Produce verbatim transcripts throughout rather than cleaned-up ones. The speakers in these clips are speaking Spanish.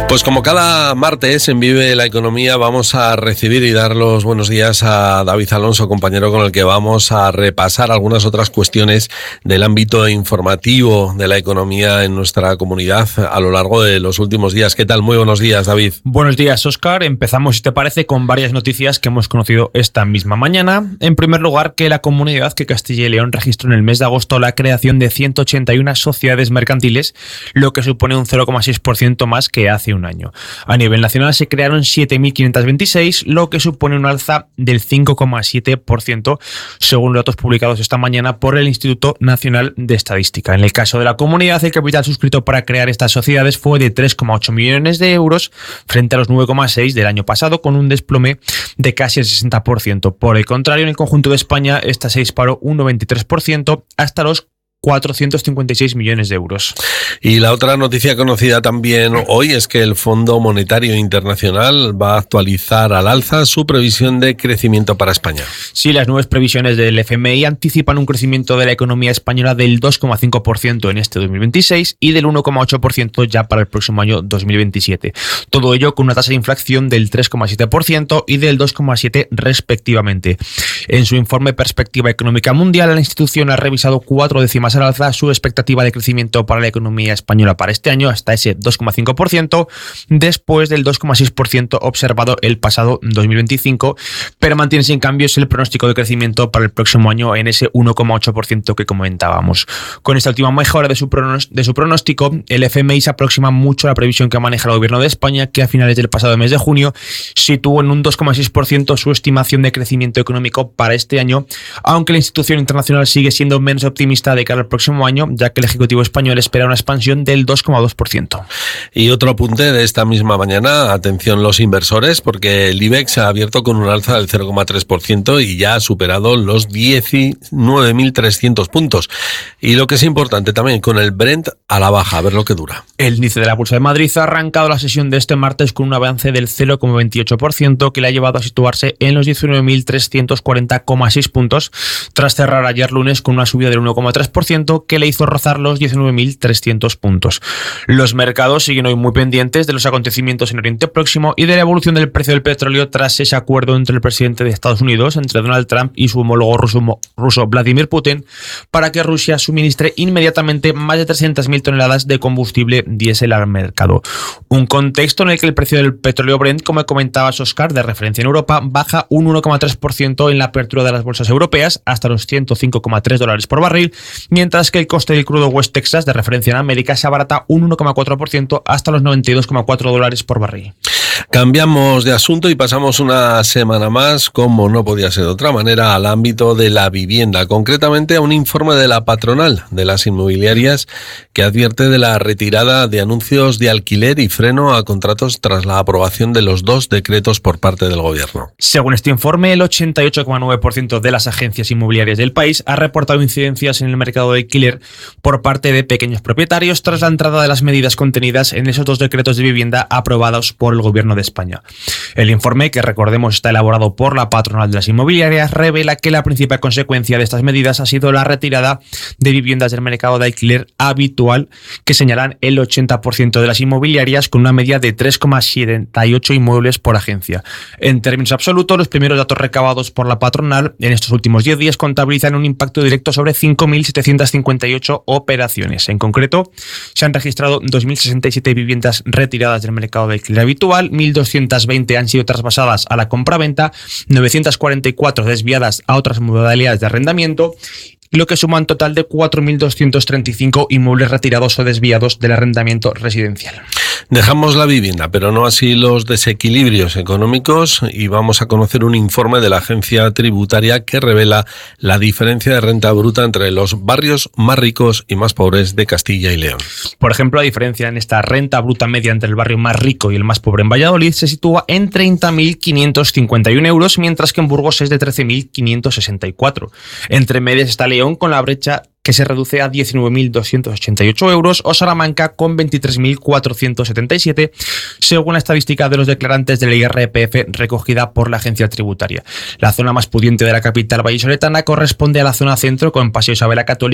Pues como cada martes en Vive la Economía vamos a recibir y dar los buenos días a David Alonso, compañero con el que vamos a repasar algunas otras cuestiones del ámbito informativo de la economía en nuestra comunidad a lo largo de los últimos días. ¿Qué tal? Muy buenos días, David. Buenos días, Óscar. Empezamos, si te parece, con varias noticias que hemos conocido esta misma mañana. En primer lugar, que la Comunidad que Castilla y León registró en el mes de agosto la creación de ciento ochenta y una sociedades mercantiles, lo que supone un cero coma seis por ciento más que hace un año. A nivel nacional se crearon siete mil quinientas veintiséis, lo que supone un alza del cinco coma siete por ciento, según los datos publicados esta mañana por el Instituto Nacional de Estadística. En el caso de la Comunidad, el capital suscrito para crear estas sociedades fue de tres coma ocho millones de euros frente a los nueve coma seis del año pasado, con un desplome de casi el sesenta por ciento. Por el contrario, en el conjunto de España, esta se disparó un noventa y tres por ciento hasta los cuatrocientos cincuenta y seis millones de euros. Y la otra noticia conocida también hoy es que el Fondo Monetario Internacional va a actualizar al alza su previsión de crecimiento para España. Sí, las nuevas previsiones del F M I anticipan un crecimiento de la economía española del dos coma cinco por ciento en este dos mil veintiséis y del uno coma ocho por ciento ya para el próximo año dos mil veintisiete. Todo ello con una tasa de inflación del tres coma siete por ciento y del dos coma siete por ciento respectivamente. En su informe Perspectiva Económica Mundial, la institución ha revisado cuatro décimas al alza su expectativa de crecimiento para la economía española para este año hasta ese dos coma cinco por ciento, después del dos coma seis por ciento observado el pasado dos mil veinticinco, pero mantiene sin cambios el pronóstico de crecimiento para el próximo año en ese uno coma ocho por ciento que comentábamos. Con esta última mejora de su, pronos- de su pronóstico, el F M I se aproxima mucho a la previsión que maneja el gobierno de España, que a finales del pasado mes de junio situó en un dos coma seis por ciento su estimación de crecimiento económico para este año, aunque la institución internacional sigue siendo menos optimista de cara al próximo año, ya que el Ejecutivo español espera una expansión del dos coma dos por ciento. Y otro apunte de esta misma mañana, atención los inversores, porque el IBEX ha abierto con un alza del cero coma tres por ciento y ya ha superado los diecinueve mil trescientos puntos. Y lo que es importante también, con el Brent a la baja, a ver lo que dura. El índice de la Bolsa de Madrid ha arrancado la sesión de este martes con un avance del cero coma veintiocho por ciento que le ha llevado a situarse en los diecinueve mil trescientos cuarenta coma seis puntos, tras cerrar ayer lunes con una subida del uno coma tres por ciento que le hizo rozar los diecinueve mil trescientos puntos. Los mercados siguen hoy muy pendientes de los acontecimientos en Oriente Próximo y de la evolución del precio del petróleo tras ese acuerdo entre el presidente de Estados Unidos, entre Donald Trump y su homólogo ruso, ruso Vladimir Putin, para que Rusia suministre inmediatamente más de trescientas mil toneladas de combustible diésel al mercado. Un contexto en el que el precio del petróleo Brent, como comentabas, Óscar, de referencia en Europa, baja un uno coma tres por ciento en la apertura de las bolsas europeas hasta los ciento cinco coma tres dólares por barril, mientras que el coste del crudo West Texas, de referencia en América, se abarata un uno coma cuatro por ciento hasta los noventa y dos coma cuatro dólares por barril. Cambiamos de asunto y pasamos una semana más, como no podía ser de otra manera, al ámbito de la vivienda, concretamente a un informe de la patronal de las inmobiliarias que advierte de la retirada de anuncios de alquiler y freno a contratos tras la aprobación de los dos decretos por parte del gobierno. Según este informe, el ochenta y ocho coma nueve por ciento de las agencias inmobiliarias del país ha reportado incidencias en el mercado de alquiler por parte de pequeños propietarios tras la entrada de las medidas contenidas en esos dos decretos de vivienda aprobados por el gobierno de España. El informe, que recordemos está elaborado por la patronal de las inmobiliarias, revela que la principal consecuencia de estas medidas ha sido la retirada de viviendas del mercado de alquiler habitual, que señalan el ochenta por ciento de las inmobiliarias, con una media de tres coma setenta y ocho inmuebles por agencia. En términos absolutos, los primeros datos recabados por la patronal en estos últimos diez días contabilizan un impacto directo sobre cinco mil setecientas cincuenta y ocho operaciones. En concreto, se han registrado dos mil sesenta y siete viviendas retiradas del mercado de alquiler habitual, mil doscientas veinte han sido traspasadas a la compraventa, novecientas cuarenta y cuatro desviadas a otras modalidades de arrendamiento, lo que suma un total de cuatro mil doscientos treinta y cinco inmuebles retirados o desviados del arrendamiento residencial. Dejamos la vivienda, pero no así los desequilibrios económicos, y vamos a conocer un informe de la agencia tributaria que revela la diferencia de renta bruta entre los barrios más ricos y más pobres de Castilla y León. Por ejemplo, la diferencia en esta renta bruta media entre el barrio más rico y el más pobre en Valladolid se sitúa en treinta mil quinientos cincuenta y uno euros, mientras que en Burgos es de trece mil quinientos sesenta y cuatro. Entre medias está León con la brecha que se reduce a diecinueve mil doscientos ochenta y ocho euros, o Salamanca con veintitrés mil cuatrocientos setenta y siete, según la estadística de los declarantes del I R P F recogida por la agencia tributaria. La zona más pudiente de la capital vallisoletana corresponde a la zona centro, con Paseo Isabel la Católica,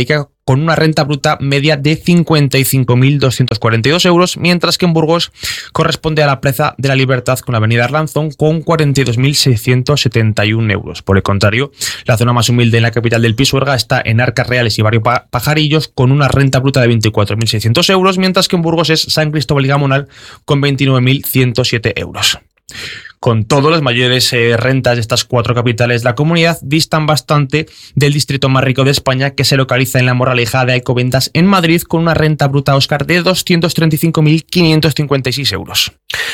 con una renta bruta media de cincuenta y cinco mil doscientos cuarenta y dos euros, mientras que en Burgos corresponde a la Plaza de la Libertad con la avenida Arlanzón con cuarenta y dos mil seiscientos setenta y uno euros. Por el contrario, la zona más humilde en la capital del Pisuerga está en Arcas Reales y Barrio Pajarillos con una renta bruta de veinticuatro mil seiscientos euros, mientras que en Burgos es San Cristóbal y Gamonal con veintinueve mil ciento siete euros. Con todo, las mayores eh, rentas de estas cuatro capitales de la comunidad distan bastante del distrito más rico de España, que se localiza en la Moraleja de Alcobendas, en Madrid, con una renta bruta, Óscar, de doscientos treinta y cinco mil quinientos cincuenta y seis euros.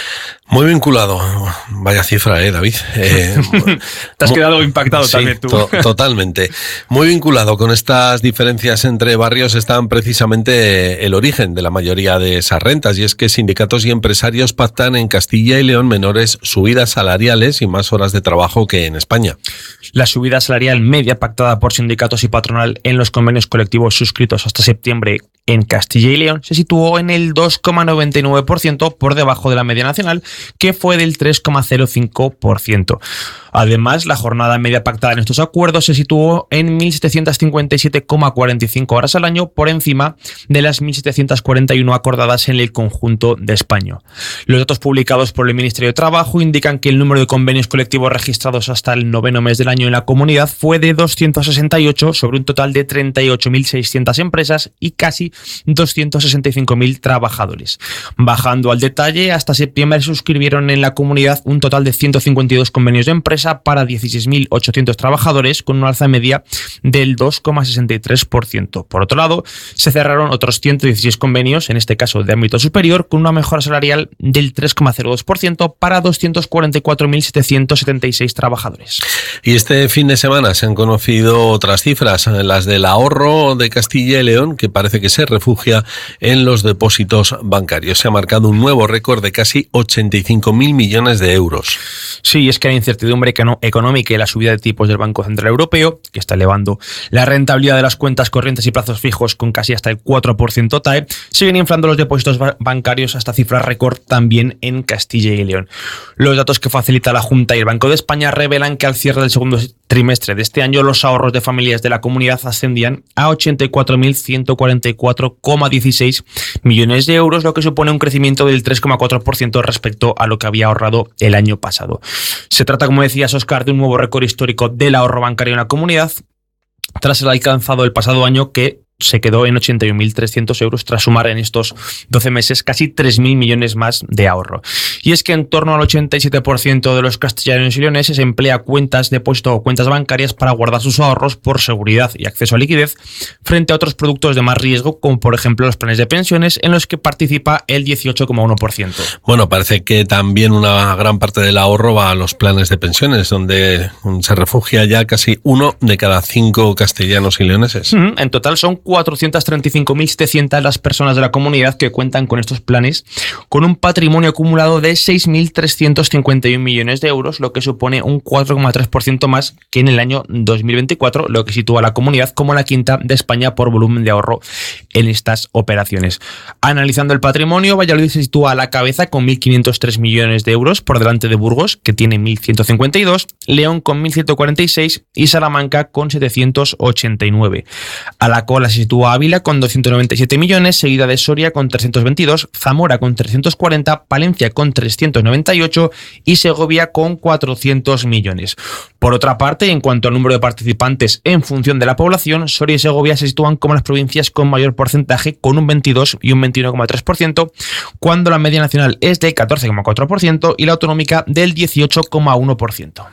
Muy vinculado. Vaya cifra, ¿eh, David? Eh, Te has quedado impactado sí, también tú. To- totalmente. Muy vinculado con estas diferencias entre barrios están precisamente el origen de la mayoría de esas rentas, y es que sindicatos y empresarios pactan en Castilla y León menores subidas salariales y más horas de trabajo que en España. La subida salarial media pactada por sindicatos y patronal en los convenios colectivos suscritos hasta septiembre en Castilla y León se situó en el dos coma noventa y nueve por ciento, por debajo de la media nacional, que fue del tres coma cero cinco por ciento. Además, la jornada media pactada en estos acuerdos se situó en mil setecientos cincuenta y siete coma cuarenta y cinco horas al año, por encima de las mil setecientos cuarenta y uno acordadas en el conjunto de España. Los datos publicados por el Ministerio de Trabajo indican que el número de convenios colectivos registrados hasta el noveno mes del año en la comunidad fue de doscientos sesenta y ocho sobre un total de treinta y ocho mil seiscientas empresas y casi doscientos sesenta y cinco mil trabajadores. Bajando al detalle, hasta septiembre se suscribieron en la comunidad un total de ciento cincuenta y dos convenios de empresa para dieciséis mil ochocientos trabajadores, con una alza media del dos coma sesenta y tres por ciento. Por otro lado, se cerraron otros ciento dieciséis convenios, en este caso de ámbito superior, con una mejora salarial del tres coma cero dos por ciento para doscientos cuarenta y cuatro mil setecientos setenta y seis trabajadores. Y este fin de semana se han conocido otras cifras, las del ahorro de Castilla y León, que parece que se refugia en los depósitos bancarios. Se ha marcado un nuevo récord de casi ochenta y cinco mil millones de euros. Sí, es que la incertidumbre económica y la subida de tipos del Banco Central Europeo, que está elevando la rentabilidad de las cuentas corrientes y plazos fijos con casi hasta el cuatro por ciento T A E, siguen inflando los depósitos bancarios hasta cifras récord también en Castilla y León. Los datos que facilita la Junta y el Banco de España revelan que al cierre del segundo trimestre de este año los ahorros de familias de la comunidad ascendían a ochenta y cuatro mil ciento cuarenta y cuatro coma dieciséis millones de euros, lo que supone un crecimiento del tres coma cuatro por ciento respecto a lo que había ahorrado el año pasado. Se trata, como decías, Óscar, de un nuevo récord histórico del ahorro bancario en la comunidad, tras el alcanzado el pasado año, que se quedó en ochenta y un mil trescientos euros, tras sumar en estos doce meses casi tres mil millones más de ahorro. Y es que en torno al ochenta y siete por ciento de los castellanos y leoneses emplea cuentas de depósito o cuentas bancarias para guardar sus ahorros por seguridad y acceso a liquidez, frente a otros productos de más riesgo, como por ejemplo los planes de pensiones, en los que participa el dieciocho coma uno por ciento. Bueno, parece que también una gran parte del ahorro va a los planes de pensiones, donde se refugia ya casi uno de cada cinco castellanos y leoneses. Mm, en total son cuatrocientos treinta y cinco mil setecientas las personas de la comunidad que cuentan con estos planes, con un patrimonio acumulado de seis mil trescientos cincuenta y uno millones de euros, lo que supone un cuatro coma tres por ciento más que en el año dos mil veinticuatro, lo que sitúa a la comunidad como la quinta de España por volumen de ahorro en estas operaciones. Analizando el patrimonio, Valladolid se sitúa a la cabeza con mil quinientos tres millones de euros, por delante de Burgos, que tiene mil ciento cincuenta y dos, León con mil ciento cuarenta y seis y Salamanca con setecientos ochenta y nueve. A la cola se sitúa Ávila con doscientos noventa y siete millones, seguida de Soria con trescientos veintidós, Zamora con trescientos cuarenta, Palencia con trescientos noventa y ocho y Segovia con cuatrocientos millones. Por otra parte, en cuanto al número de participantes en función de la población, Soria y Segovia se sitúan como las provincias con mayor porcentaje, con un veintidós y un veintiuno coma tres por ciento, cuando la media nacional es del catorce coma cuatro por ciento y la autonómica del dieciocho coma uno por ciento.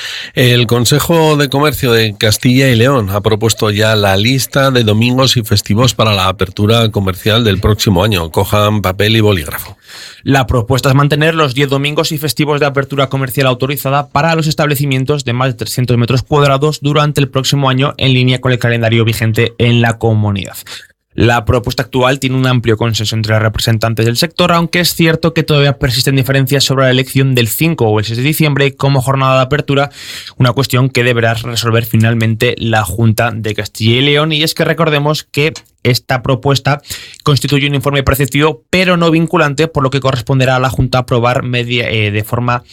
El Consejo de Comercio de Castilla y León ha propuesto ya la lista de domingos y festivos para la apertura comercial del próximo año. Cojan papel y bolígrafo. La propuesta es mantener los diez domingos y festivos de apertura comercial autorizada para los establecimientos de más de trescientos metros cuadrados durante el próximo año, en línea con el calendario vigente en la comunidad. La propuesta actual tiene un amplio consenso entre los representantes del sector, aunque es cierto que todavía persisten diferencias sobre la elección del cinco o el seis de diciembre como jornada de apertura, una cuestión que deberá resolver finalmente la Junta de Castilla y León. Y es que recordemos que esta propuesta constituye un informe preceptivo pero no vinculante, por lo que corresponderá a la Junta aprobar media, eh, de forma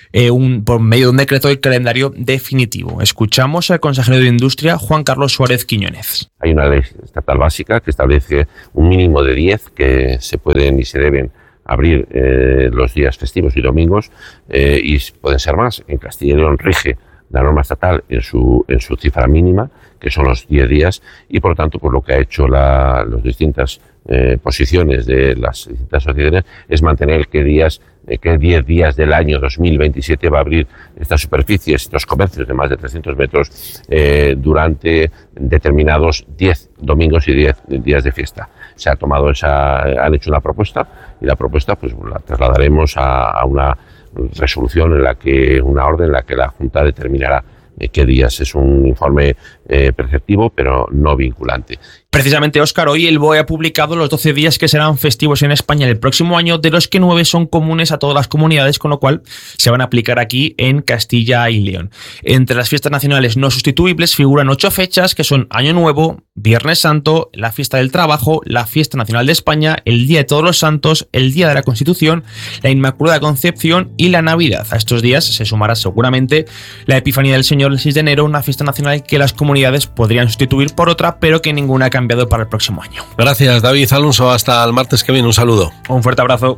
eh, un, por medio de un decreto el calendario definitivo. Escuchamos al consejero de Industria, Juan Carlos Suárez Quiñónez. Hay una ley estatal básica que establece un mínimo de diez que se pueden y se deben abrir eh, los días festivos y domingos, eh, y pueden ser más. En Castilla y León rige la norma estatal en su, en su cifra mínima, que son los diez días, y por lo tanto, pues lo que ha hecho la, las distintas eh, posiciones de las distintas sociedades es mantener que días, eh, que diez días del año dos mil veintisiete va a abrir estas superficies, estos comercios de más de trescientos metros eh, durante determinados diez domingos y diez días de fiesta. Se ha tomado esa, han hecho una propuesta, y la propuesta pues la trasladaremos a, a una resolución en la que, una orden en la que la Junta determinará eh, qué días. Es un informe eh, preceptivo, pero no vinculante. Precisamente, Óscar, hoy el B O E ha publicado los doce días que serán festivos en España el próximo año, de los que nueve son comunes a todas las comunidades, con lo cual se van a aplicar aquí en Castilla y León. Entre las fiestas nacionales no sustituibles figuran ocho fechas, que son Año Nuevo, Viernes Santo, la Fiesta del Trabajo, la Fiesta Nacional de España, el Día de Todos los Santos, el Día de la Constitución, la Inmaculada Concepción y la Navidad. A estos días se sumará seguramente la Epifanía del Señor el seis de enero, una fiesta nacional que las comunidades podrían sustituir por otra, pero que ninguna ha cambiado para el próximo año. Gracias, David Alonso. Hasta el martes que viene. Un saludo. Un fuerte abrazo.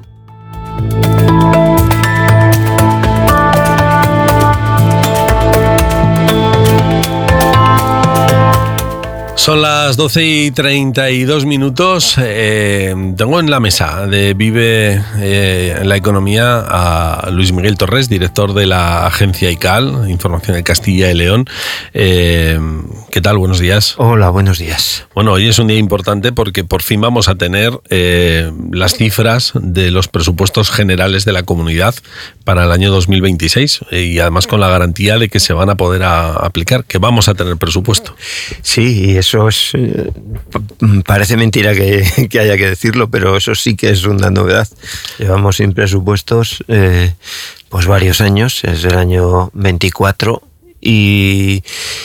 Son las doce y treinta y dos minutos. Eh, tengo en la mesa de Vive eh, la Economía a Luis Miguel Torres, director de la agencia I C A L, Información de Castilla y León. Eh, ¿Qué tal? Buenos días. Hola, buenos días. Bueno, hoy es un día importante porque por fin vamos a tener eh, las cifras de los presupuestos generales de la comunidad para el año dos mil veintiséis, eh, y además con la garantía de que se van a poder a, aplicar, que vamos a tener presupuesto. Sí, y eso es, eh, parece mentira que, que haya que decirlo, pero eso sí que es una novedad. Llevamos sin presupuestos eh, pues varios años, es el año veinticuatro, y...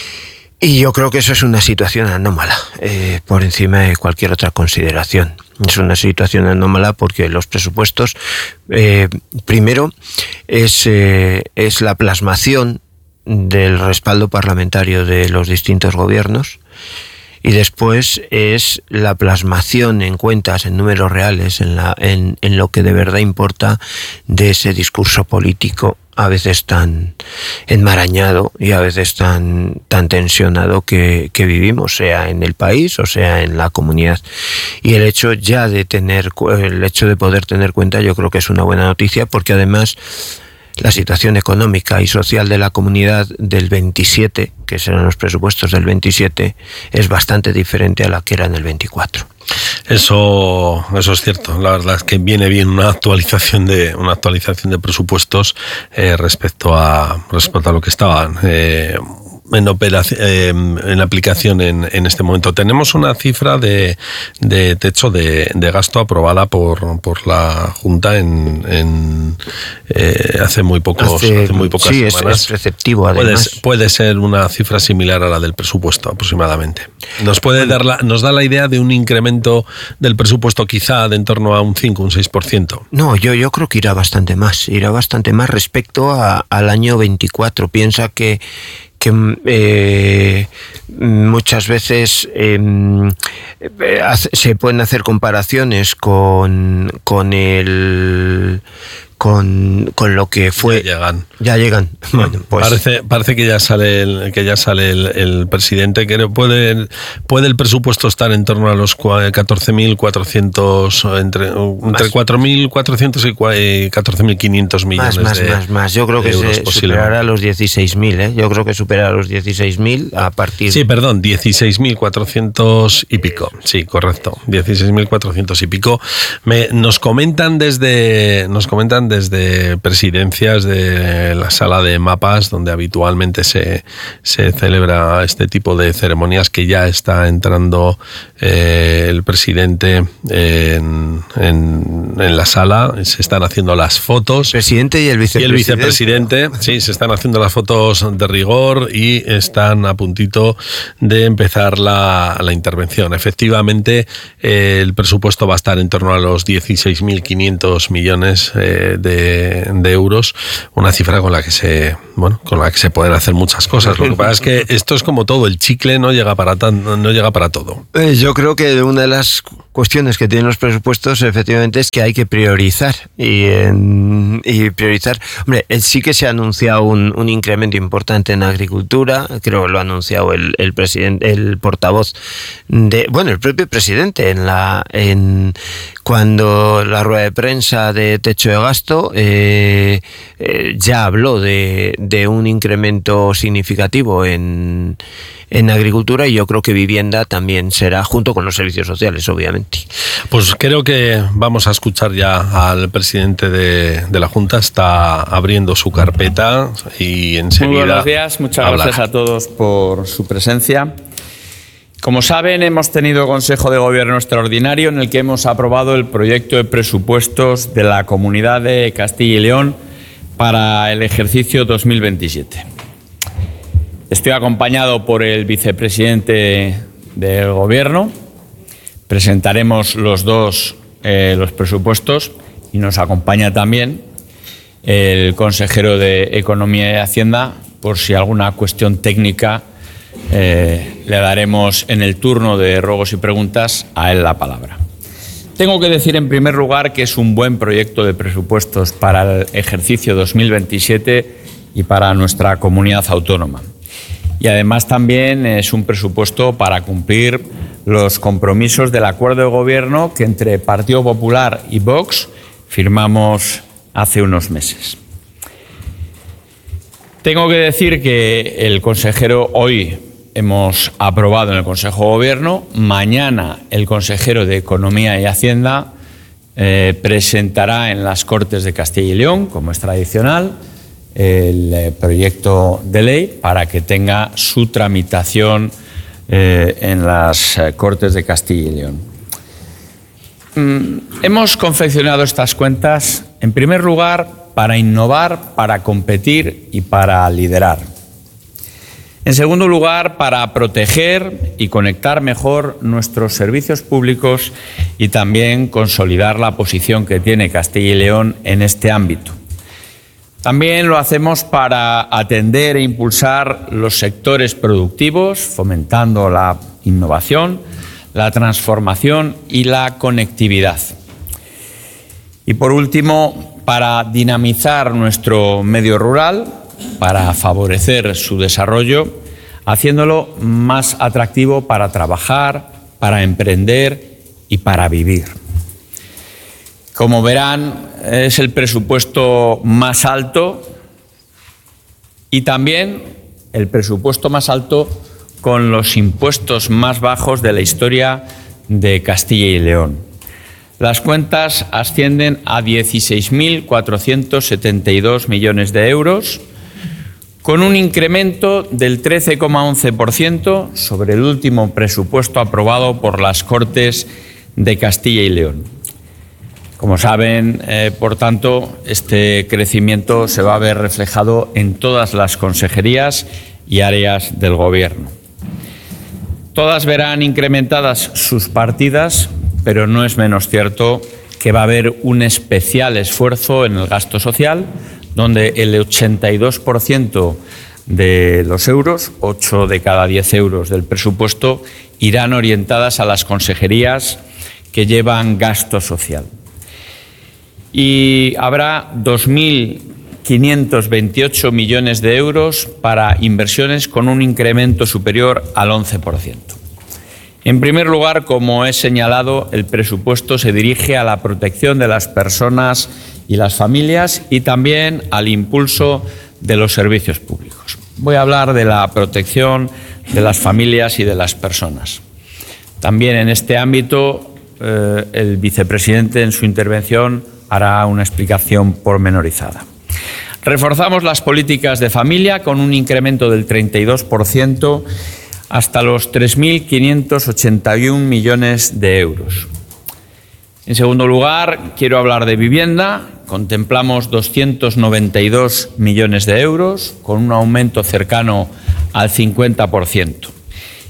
Y yo creo que eso es una situación anómala, eh, por encima de cualquier otra consideración. Es una situación anómala porque los presupuestos, eh, primero, es, eh, es la plasmación del respaldo parlamentario de los distintos gobiernos, y después es la plasmación en cuentas, en números reales, en, la, en, en lo que de verdad importa de ese discurso político, a veces tan enmarañado y a veces tan, tan tensionado que, que vivimos, sea en el país o sea en la comunidad. Y el hecho ya de tener, el hecho de poder tener cuenta, yo creo que es una buena noticia, porque además la situación económica y social de la comunidad del veintisiete, que serán los presupuestos del veintisiete, es bastante diferente a la que era en el veinticuatro. Eso, eso es cierto. La verdad es que viene bien una actualización de una actualización de presupuestos eh, respecto a respecto a lo que estaban eh, en operación, eh, en aplicación en, en este momento. Tenemos una cifra de, de techo de, de gasto aprobada por, por la Junta en, en eh, hace muy pocos hace, hace muy pocas sí, semanas. Es, es preceptivo, además. Puede, puede ser una cifra similar a la del presupuesto aproximadamente. Nos puede dar la, nos da la idea de un incremento del presupuesto quizá de en torno a un cinco, un seis por ciento. No, yo, yo creo que irá bastante más, irá bastante más respecto a, al año veinticuatro. Piensa que que eh, muchas veces eh, se pueden hacer comparaciones con, con el con, con lo que fue. Ya llegan. Ya llegan. Bueno, pues parece, parece que ya sale el, que ya sale el, el presidente, que puede, puede el presupuesto estar en torno a los catorce mil cuatrocientos, entre, entre cuatro mil cuatrocientos y catorce mil quinientos millones. Más, más, de, más, más. Yo creo que se superará los dieciséis mil, ¿eh? Yo creo que superará los dieciséis mil a partir. Sí, perdón, dieciséis mil cuatrocientos y pico. Sí, correcto. dieciséis mil cuatrocientos y pico. Me, nos comentan desde, nos comentan desde presidencias de la sala de mapas, donde habitualmente se, se celebra este tipo de ceremonias, que ya está entrando eh, el presidente en, en, en la sala. Se están haciendo las fotos. El presidente y el vicepresidente. Y el vicepresidente, sí, se están haciendo las fotos de rigor y están a puntito de empezar la, la intervención. Efectivamente, eh, el presupuesto va a estar en torno a los dieciséis mil quinientos millones eh, de, de euros, una cifra con la que se bueno con la que se pueden hacer muchas cosas. Lo que pasa es que esto es como todo, el chicle no llega para tan, no llega para todo. Eh, yo creo que una de las cuestiones que tienen los presupuestos efectivamente es que hay que priorizar y, en, y priorizar. Hombre, sí que se ha anunciado un, un incremento importante en agricultura, creo que lo ha anunciado el, el presidente, el portavoz de, bueno, el propio presidente en la en cuando la rueda de prensa de techo de gasto eh, eh, ya habló de, de un incremento significativo en en agricultura, y yo creo que vivienda también será, junto con los servicios sociales, obviamente. Pues creo que vamos a escuchar ya al presidente de, de la Junta. Está abriendo su carpeta y enseguida... Muy buenos días, muchas hablar. gracias a todos por su presencia. Como saben, hemos tenido Consejo de Gobierno extraordinario en el que hemos aprobado el proyecto de presupuestos de la Comunidad de Castilla y León para el ejercicio dos mil veintisiete. Estoy acompañado por el vicepresidente del Gobierno. Presentaremos los dos eh, los presupuestos, y nos acompaña también el consejero de Economía y Hacienda, por si alguna cuestión técnica eh, le daremos en el turno de ruegos y preguntas a él la palabra. Tengo que decir en primer lugar que es un buen proyecto de presupuestos para el ejercicio dos mil veintisiete y para nuestra comunidad autónoma. Y además también es un presupuesto para cumplir los compromisos del acuerdo de gobierno que entre Partido Popular y Vox firmamos hace unos meses. Tengo que decir que el consejero hoy hemos aprobado en el Consejo de Gobierno. Mañana el consejero de Economía y Hacienda eh, presentará en las Cortes de Castilla y León, como es tradicional, el eh, proyecto de ley para que tenga su tramitación eh, en las eh, Cortes de Castilla y León. Mm, hemos confeccionado estas cuentas, en primer lugar, para innovar, para competir y para liderar. En segundo lugar, para proteger y conectar mejor nuestros servicios públicos y también consolidar la posición que tiene Castilla y León en este ámbito. También lo hacemos para atender e impulsar los sectores productivos, fomentando la innovación, la transformación y la conectividad. Y por último, para dinamizar nuestro medio rural, para favorecer su desarrollo, haciéndolo más atractivo para trabajar, para emprender y para vivir. Como verán, es el presupuesto más alto y también el presupuesto más alto con los impuestos más bajos de la historia de Castilla y León. Las cuentas ascienden a dieciséis mil cuatrocientos setenta y dos millones de euros, con un incremento del trece coma once por ciento sobre el último presupuesto aprobado por las Cortes de Castilla y León. Como saben, eh, por tanto, este crecimiento se va a ver reflejado en todas las consejerías y áreas del Gobierno. Todas verán incrementadas sus partidas, pero no es menos cierto que va a haber un especial esfuerzo en el gasto social, donde el ochenta y dos por ciento de los euros, ocho de cada diez euros del presupuesto, irán orientadas a las consejerías que llevan gasto social. Y habrá dos mil quinientos veintiocho millones de euros para inversiones con un incremento superior al once por ciento. En primer lugar, como he señalado, el presupuesto se dirige a la protección de las personas y las familias y también al impulso de los servicios públicos. Voy a hablar de la protección de las familias y de las personas. También en este ámbito, eh, el vicepresidente en su intervención hará una explicación pormenorizada. Reforzamos las políticas de familia con un incremento del treinta y dos por ciento hasta los tres mil quinientos ochenta y un millones de euros. En segundo lugar, quiero hablar de vivienda. Contemplamos doscientos noventa y dos millones de euros con un aumento cercano al cincuenta por ciento.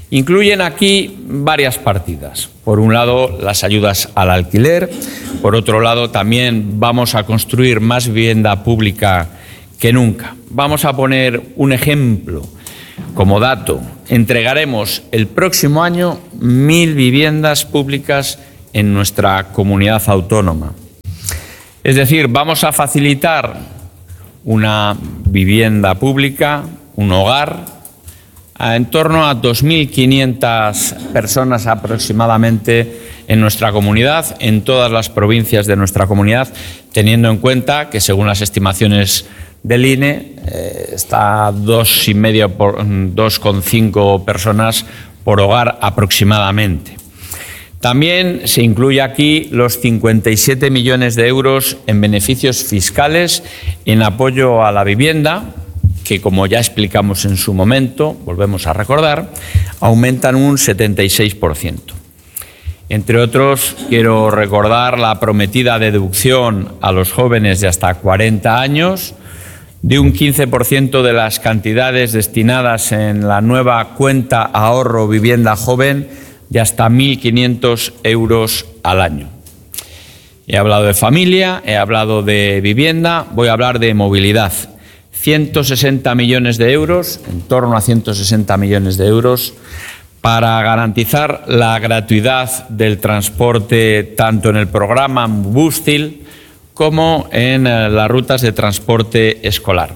Incluyen aquí varias partidas. Por un lado, las ayudas al alquiler. Por otro lado, también vamos a construir más vivienda pública que nunca. Vamos a poner un ejemplo como dato. Entregaremos el próximo año mil viviendas públicas en nuestra comunidad autónoma. Es decir, vamos a facilitar una vivienda pública, un hogar, a en torno a dos mil quinientas personas aproximadamente en nuestra comunidad, en todas las provincias de nuestra comunidad, teniendo en cuenta que, según las estimaciones del I N E, eh, está dos y medio por dos coma cinco personas por hogar aproximadamente. También se incluye aquí los cincuenta y siete millones de euros en beneficios fiscales en apoyo a la vivienda, que, como ya explicamos en su momento, volvemos a recordar, aumentan un setenta y seis por ciento. Entre otros, quiero recordar la prometida deducción a los jóvenes de hasta cuarenta años de un quince por ciento de las cantidades destinadas en la nueva cuenta ahorro vivienda joven de hasta mil quinientos euros al año. He hablado de familia, he hablado de vivienda, voy a hablar de movilidad. ciento sesenta millones de euros, en torno a ciento sesenta millones de euros, para garantizar la gratuidad del transporte tanto en el programa Bustil como en las rutas de transporte escolar.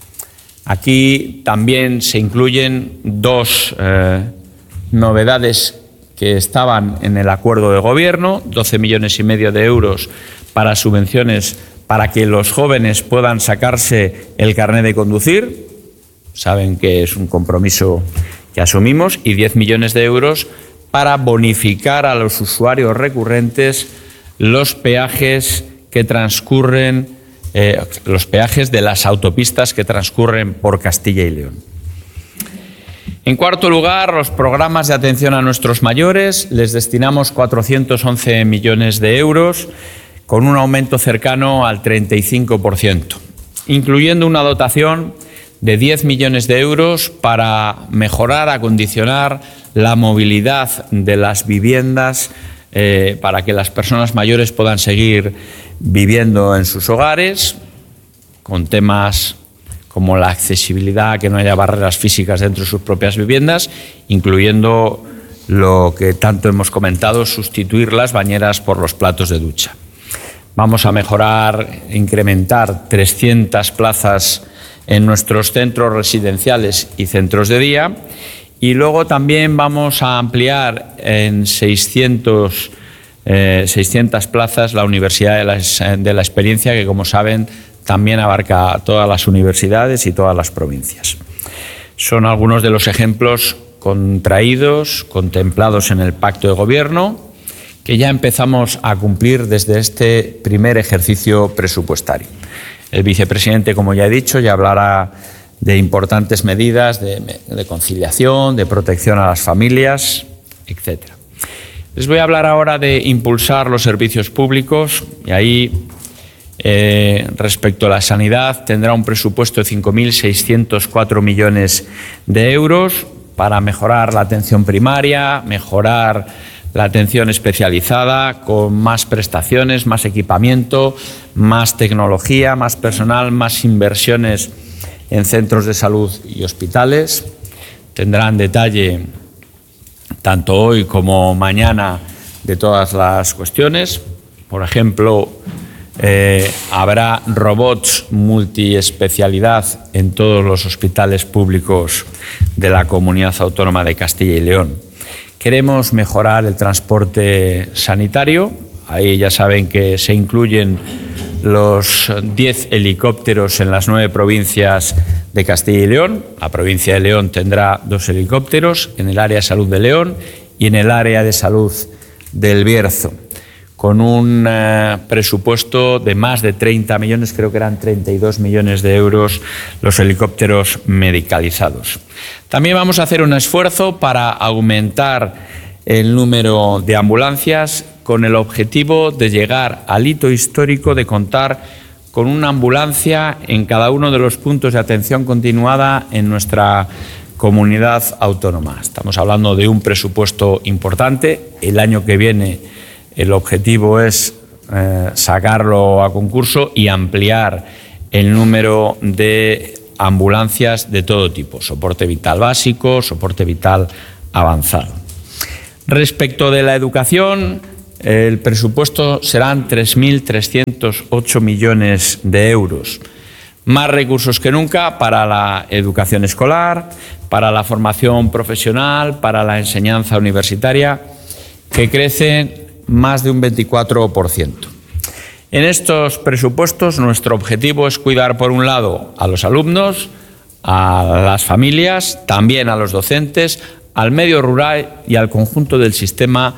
Aquí también se incluyen dos eh, novedades que estaban en el acuerdo de gobierno, doce millones y medio de euros para subvenciones para que los jóvenes puedan sacarse el carnet de conducir. Saben que es un compromiso que asumimos, y diez millones de euros para bonificar a los usuarios recurrentes los peajes que transcurren, eh, los peajes de las autopistas que transcurren por Castilla y León. En cuarto lugar, los programas de atención a nuestros mayores. Les destinamos cuatrocientos once millones de euros, con un aumento cercano al treinta y cinco por ciento, incluyendo una dotación de diez millones de euros para mejorar, acondicionar la movilidad de las viviendas, eh, para que las personas mayores puedan seguir viviendo en sus hogares, con temas como la accesibilidad, que no haya barreras físicas dentro de sus propias viviendas, incluyendo lo que tanto hemos comentado, sustituir las bañeras por los platos de ducha. Vamos a mejorar, incrementar trescientas plazas en nuestros centros residenciales y centros de día, y luego también vamos a ampliar en seiscientas plazas la Universidad de la, de la Experiencia, que, como saben, también abarca todas las universidades y todas las provincias. Son algunos de los ejemplos contraídos, contemplados en el Pacto de Gobierno, que ya empezamos a cumplir desde este primer ejercicio presupuestario. El vicepresidente, como ya he dicho, ya hablará de importantes medidas de, de conciliación, de protección a las familias, etcétera. Les voy a hablar ahora de impulsar los servicios públicos, y ahí, eh, respecto a la sanidad, tendrá un presupuesto de cinco mil seiscientos cuatro millones de euros para mejorar la atención primaria, mejorar la atención especializada, con más prestaciones, más equipamiento, más tecnología, más personal, más inversiones en centros de salud y hospitales. Tendrán detalle tanto hoy como mañana de todas las cuestiones. Por ejemplo, eh, habrá robots multiespecialidad en todos los hospitales públicos de la Comunidad Autónoma de Castilla y León. Queremos mejorar el transporte sanitario. Ahí ya saben que se incluyen los diez helicópteros en las nueve provincias de Castilla y León. La provincia de León tendrá dos helicópteros, en el área de salud de León y en el área de salud del Bierzo, con un eh, presupuesto de más de treinta millones, creo que eran treinta y dos millones de euros los helicópteros medicalizados. También vamos a hacer un esfuerzo para aumentar el número de ambulancias, con el objetivo de llegar al hito histórico de contar con una ambulancia en cada uno de los puntos de atención continuada en nuestra comunidad autónoma. Estamos hablando de un presupuesto importante. El año que viene el objetivo es eh, sacarlo a concurso y ampliar el número de ambulancias de todo tipo, soporte vital básico, soporte vital avanzado. Respecto de la educación, el presupuesto serán tres mil trescientos ocho millones de euros. Más recursos que nunca para la educación escolar, para la formación profesional, para la enseñanza universitaria, que crecen más de un veinticuatro por ciento. En estos presupuestos nuestro objetivo es cuidar, por un lado, a los alumnos, a las familias, también a los docentes, al medio rural y al conjunto del sistema,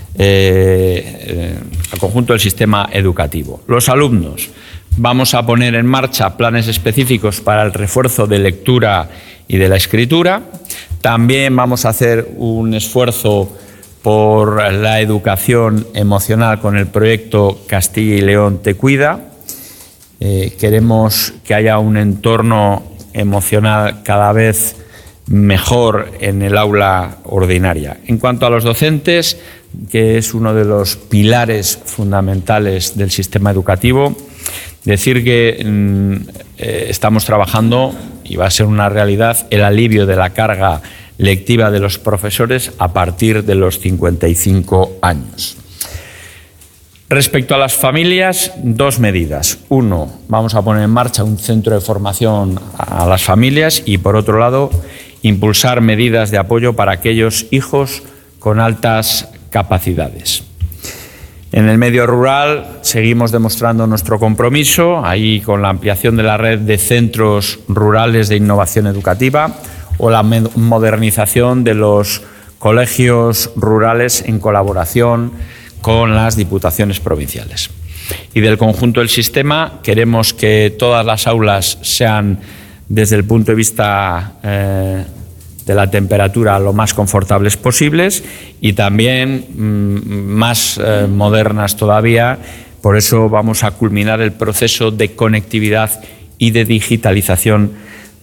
eh, eh, al conjunto del sistema educativo. Los alumnos, vamos a poner en marcha planes específicos para el refuerzo de lectura y de la escritura. También vamos a hacer un esfuerzo por la educación emocional con el proyecto Castilla y León Te Cuida. Eh, queremos que haya un entorno emocional cada vez mejor en el aula ordinaria. En cuanto a los docentes, que es uno de los pilares fundamentales del sistema educativo, decir que mm, eh, estamos trabajando, y va a ser una realidad, el alivio de la carga lectiva de los profesores a partir de los cincuenta y cinco años. Respecto a las familias, dos medidas. Uno, vamos a poner en marcha un centro de formación a las familias y, por otro lado, impulsar medidas de apoyo para aquellos hijos con altas capacidades. En el medio rural seguimos demostrando nuestro compromiso, ahí con la ampliación de la red de centros rurales de innovación educativa o la modernización de los colegios rurales en colaboración con las diputaciones provinciales. Y del conjunto del sistema queremos que todas las aulas sean, desde el punto de vista eh, de la temperatura, lo más confortables posibles y también mmm, más eh, modernas todavía. Por eso vamos a culminar el proceso de conectividad y de digitalización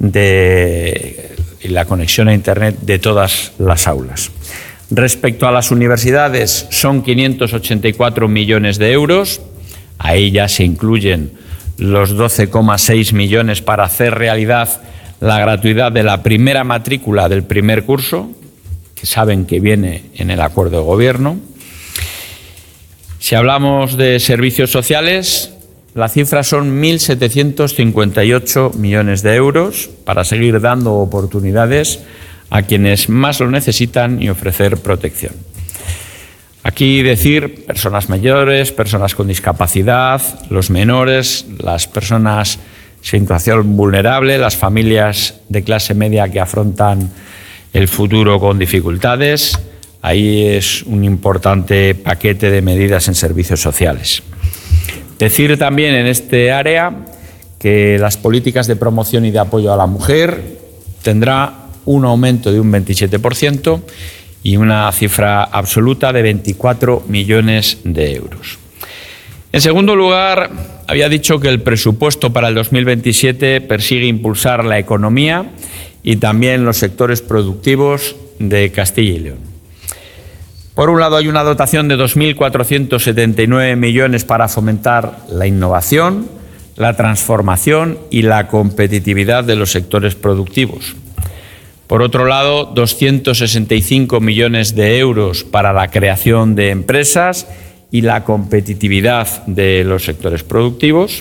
de y la conexión a Internet de todas las aulas. Respecto a las universidades, son quinientos ochenta y cuatro millones de euros. Ahí ya se incluyen los doce coma seis millones para hacer realidad la gratuidad de la primera matrícula del primer curso, que saben que viene en el acuerdo de gobierno. Si hablamos de servicios sociales, la cifra son mil setecientos cincuenta y ocho millones de euros para seguir dando oportunidades a quienes más lo necesitan y ofrecer protección. Aquí decir personas mayores, personas con discapacidad, los menores, las personas en situación vulnerable, las familias de clase media que afrontan el futuro con dificultades. Ahí es un importante paquete de medidas en servicios sociales. Decir también en este área que las políticas de promoción y de apoyo a la mujer tendrá un aumento de un veintisiete por ciento y una cifra absoluta de veinticuatro millones de euros. En segundo lugar, había dicho que el presupuesto para el dos mil veintisiete persigue impulsar la economía y también los sectores productivos de Castilla y León. Por un lado, hay una dotación de dos mil cuatrocientos setenta y nueve millones para fomentar la innovación, la transformación y la competitividad de los sectores productivos. Por otro lado, doscientos sesenta y cinco millones de euros para la creación de empresas y la competitividad de los sectores productivos.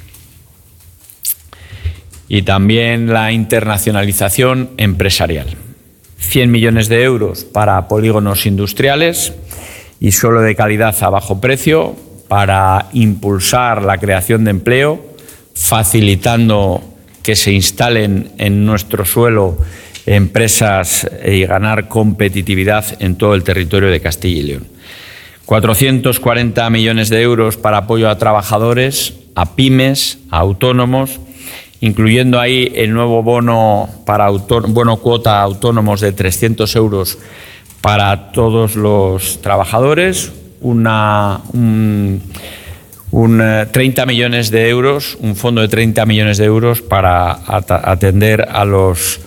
Y también la internacionalización empresarial. cien millones de euros para polígonos industriales y suelo de calidad a bajo precio para impulsar la creación de empleo, facilitando que se instalen en nuestro suelo empresas y ganar competitividad en todo el territorio de Castilla y León. cuatrocientos cuarenta millones de euros para apoyo a trabajadores, a pymes, a autónomos, incluyendo ahí el nuevo bono, para bono cuota autónomos de trescientos euros para todos los trabajadores, una, un, un treinta millones de euros, un fondo de treinta millones de euros para atender a los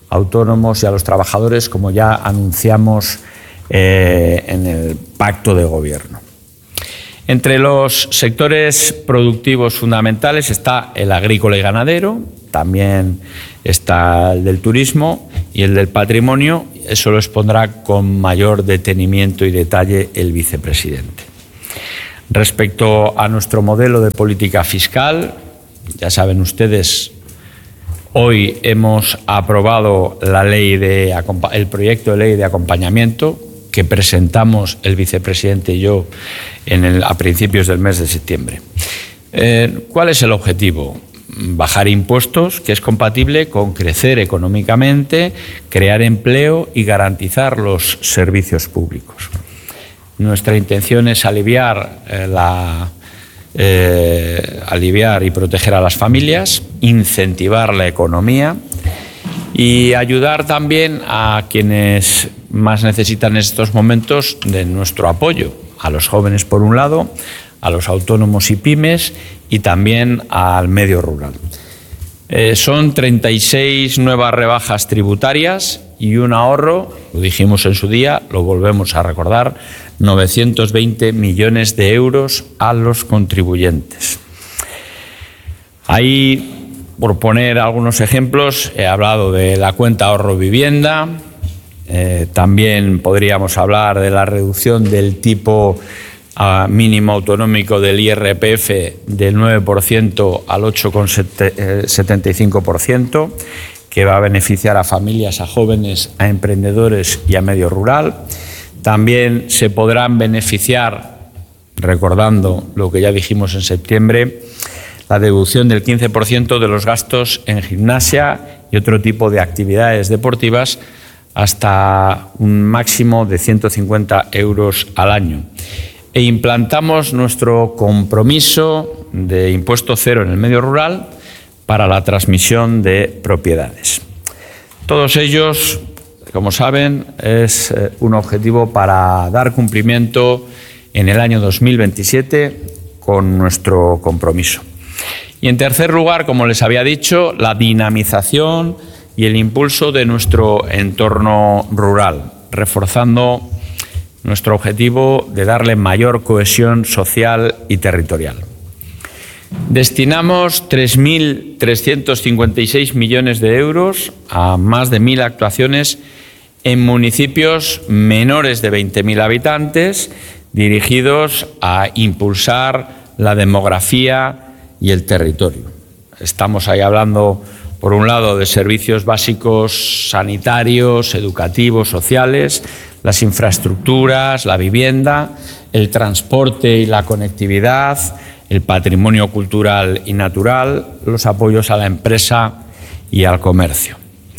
autónomos y a los trabajadores, como ya anunciamos eh, en el pacto de gobierno. Entre los sectores productivos fundamentales está el agrícola y ganadero, también está el del turismo y el del patrimonio. Eso lo expondrá con mayor detenimiento y detalle el vicepresidente. Respecto a nuestro modelo de política fiscal, ya saben ustedes, hoy hemos aprobado la ley de, el proyecto de ley de acompañamiento que presentamos el vicepresidente y yo en el, a principios del mes de septiembre. Eh, ¿Cuál es el objetivo? Bajar impuestos, que es compatible con crecer económicamente, crear empleo y garantizar los servicios públicos. Nuestra intención es aliviar, eh, la, eh, aliviar y proteger a las familias, incentivar la economía y ayudar también a quienes más necesitan en estos momentos de nuestro apoyo, a los jóvenes por un lado, a los autónomos y pymes y también al medio rural. Eh, son treinta y seis nuevas rebajas tributarias y un ahorro, lo dijimos en su día, lo volvemos a recordar, novecientos veinte millones de euros a los contribuyentes. Ahí, por poner algunos ejemplos, he hablado de la cuenta ahorro vivienda, eh, también podríamos hablar de la reducción del tipo uh, mínimo autonómico del I R P F del nueve por ciento al ocho coma setenta y cinco por ciento, que va a beneficiar a familias, a jóvenes, a emprendedores y a medio rural. También se podrán beneficiar, recordando lo que ya dijimos en septiembre, la deducción del quince por ciento de los gastos en gimnasia y otro tipo de actividades deportivas hasta un máximo de ciento cincuenta euros al año. E implantamos nuestro compromiso de impuesto cero en el medio rural para la transmisión de propiedades. Todos ellos, como saben, es un objetivo para dar cumplimiento en el año dos mil veintisiete con nuestro compromiso. Y en tercer lugar, como les había dicho, la dinamización y el impulso de nuestro entorno rural, reforzando nuestro objetivo de darle mayor cohesión social y territorial. Destinamos tres mil trescientos cincuenta y seis millones de euros a más de mil actuaciones en municipios menores de veinte mil habitantes, dirigidos a impulsar la demografía y el territorio. Estamos ahí hablando, por un lado, de servicios básicos sanitarios, educativos, sociales, las infraestructuras, la vivienda, el transporte y la conectividad, el patrimonio cultural y natural, los apoyos a la empresa y al comercio.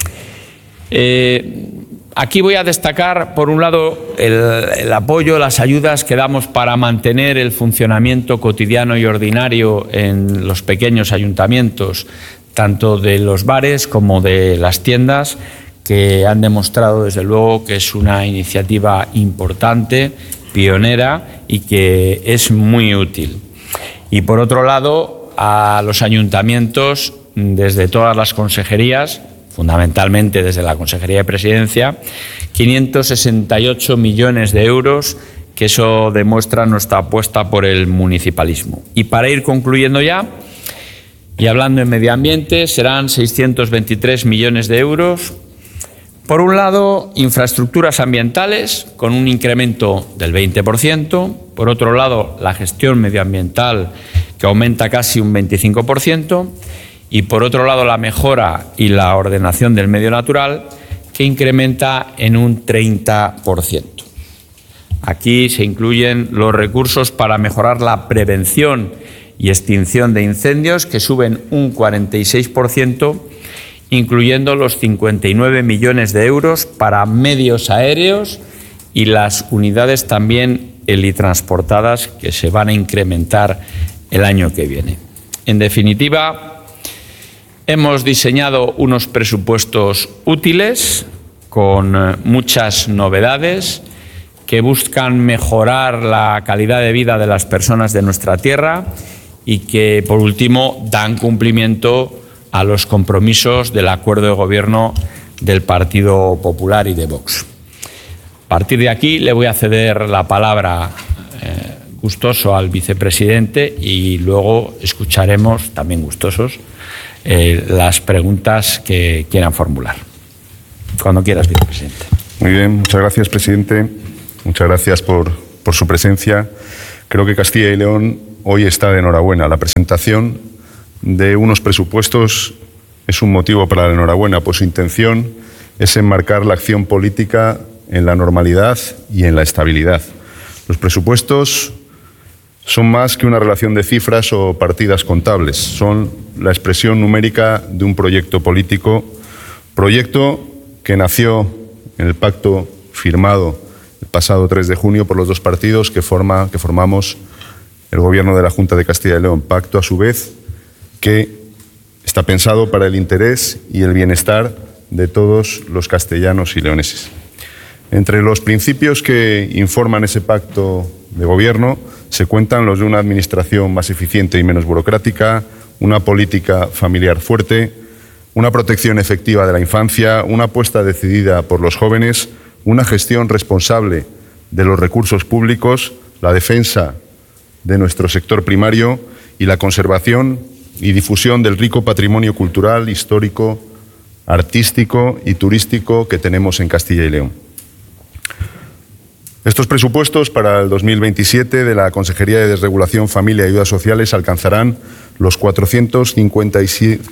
Eh, Aquí voy a destacar, por un lado, el, el apoyo, las ayudas que damos para mantener el funcionamiento cotidiano y ordinario en los pequeños ayuntamientos, tanto de los bares como de las tiendas, que han demostrado, desde luego, que es una iniciativa importante, pionera y que es muy útil. Y, por otro lado, a los ayuntamientos, desde todas las consejerías, fundamentalmente desde la Consejería de Presidencia, quinientos sesenta y ocho millones de euros, que eso demuestra nuestra apuesta por el municipalismo. Y para ir concluyendo ya, y hablando en medio ambiente, serán seiscientos veintitrés millones de euros. Por un lado, infraestructuras ambientales, con un incremento del veinte por ciento. Por otro lado, la gestión medioambiental, que aumenta casi un veinticinco por ciento. Y por otro lado, la mejora y la ordenación del medio natural, que incrementa en un treinta por ciento. Aquí se incluyen los recursos para mejorar la prevención y extinción de incendios, que suben un cuarenta y seis por ciento, incluyendo los cincuenta y nueve millones de euros para medios aéreos y las unidades también helitransportadas, que se van a incrementar el año que viene. En definitiva, hemos diseñado unos presupuestos útiles, con muchas novedades, que buscan mejorar la calidad de vida de las personas de nuestra tierra y que, por último, dan cumplimiento a los compromisos del acuerdo de gobierno del Partido Popular y de Vox. A partir de aquí le voy a ceder la palabra eh, gustoso al vicepresidente y luego escucharemos, también gustosos, eh, las preguntas que quieran formular. Cuando quieras, vicepresidente. Muy bien, muchas gracias, presidente. Muchas gracias por, por su presencia. Creo que Castilla y León hoy está de enhorabuena. La presentación de unos presupuestos es un motivo para la enhorabuena, pues su intención es enmarcar la acción política en la normalidad y en la estabilidad. Los presupuestos son más que una relación de cifras o partidas contables, son la expresión numérica de un proyecto político, proyecto que nació en el pacto firmado el pasado tres de junio por los dos partidos que, forma, que formamos el Gobierno de la Junta de Castilla y León, pacto a su vez que está pensado para el interés y el bienestar de todos los castellanos y leoneses. Entre los principios que informan ese pacto de gobierno se cuentan los de una administración más eficiente y menos burocrática, una política familiar fuerte, una protección efectiva de la infancia, una apuesta decidida por los jóvenes, una gestión responsable de los recursos públicos, la defensa de nuestro sector primario y la conservación y difusión del rico patrimonio cultural, histórico, artístico y turístico que tenemos en Castilla y León. Estos presupuestos para el dos mil veintisiete de la Consejería de Desregulación, Familia y Ayudas Sociales alcanzarán los cuatrocientos cincuenta y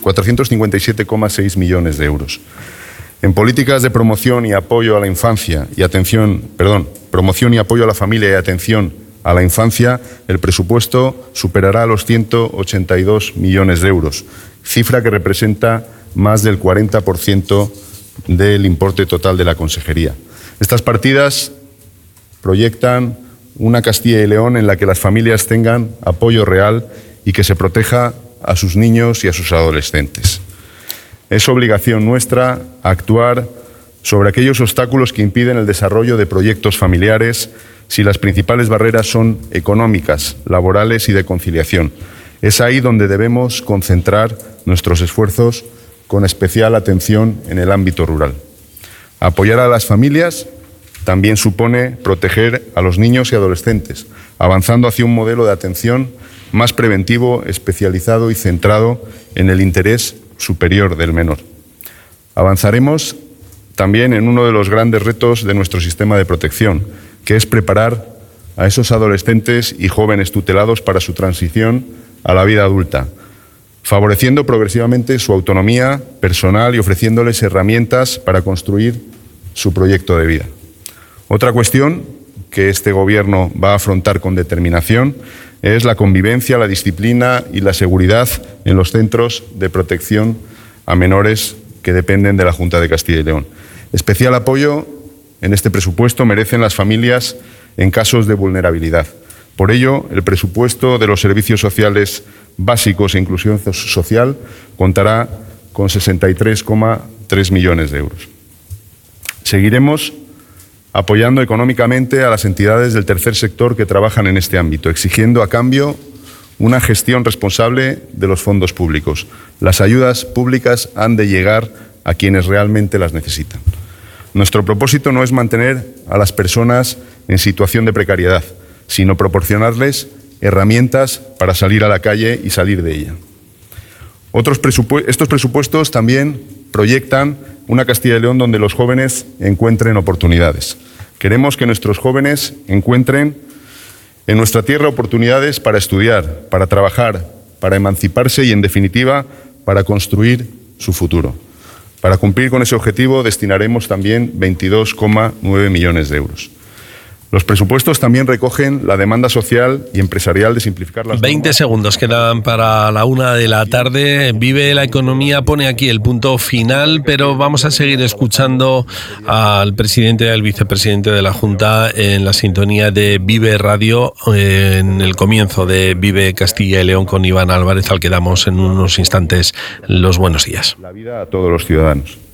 siete coma seis millones de euros. En políticas de promoción y apoyo a la infancia y atención, perdón, promoción y apoyo a la familia y atención a la infancia, el presupuesto superará los ciento ochenta y dos millones de euros, cifra que representa más del cuarenta por ciento del importe total de la consejería. Estas partidas proyectan una Castilla y León en la que las familias tengan apoyo real y que se proteja a sus niños y a sus adolescentes. Es obligación nuestra actuar sobre aquellos obstáculos que impiden el desarrollo de proyectos familiares si las principales barreras son económicas, laborales y de conciliación. Es ahí donde debemos concentrar nuestros esfuerzos con especial atención en el ámbito rural. Apoyar a las familias también supone proteger a los niños y adolescentes, avanzando hacia un modelo de atención más preventivo, especializado y centrado en el interés superior del menor. Avanzaremos también en uno de los grandes retos de nuestro sistema de protección, que es preparar a esos adolescentes y jóvenes tutelados para su transición a la vida adulta, favoreciendo progresivamente su autonomía personal y ofreciéndoles herramientas para construir su proyecto de vida. Otra cuestión que este Gobierno va a afrontar con determinación es la convivencia, la disciplina y la seguridad en los centros de protección a menores que dependen de la Junta de Castilla y León. Especial apoyo en este presupuesto merecen las familias en casos de vulnerabilidad. Por ello, el presupuesto de los servicios sociales básicos e inclusión social contará con sesenta y tres coma tres millones de euros. Seguiremos apoyando económicamente a las entidades del tercer sector que trabajan en este ámbito, exigiendo a cambio una gestión responsable de los fondos públicos. Las ayudas públicas han de llegar a quienes realmente las necesitan. Nuestro propósito no es mantener a las personas en situación de precariedad, sino proporcionarles herramientas para salir a la calle y salir de ella. Otros presupu- estos presupuestos también proyectan una Castilla y León donde los jóvenes encuentren oportunidades. Queremos que nuestros jóvenes encuentren en nuestra tierra oportunidades para estudiar, para trabajar, para emanciparse y, en definitiva, para construir su futuro. Para cumplir con ese objetivo destinaremos también veintidós coma nueve millones de euros. Los presupuestos también recogen la demanda social y empresarial de simplificar las veinte normas. segundos quedan para la una de la tarde. Vive la Economía pone aquí el punto final, pero vamos a seguir escuchando al presidente y al vicepresidente de la Junta en la sintonía de Vive Radio, en el comienzo de Vive Castilla y León con Iván Álvarez, al que damos en unos instantes los buenos días. La vida a todos los ciudadanos.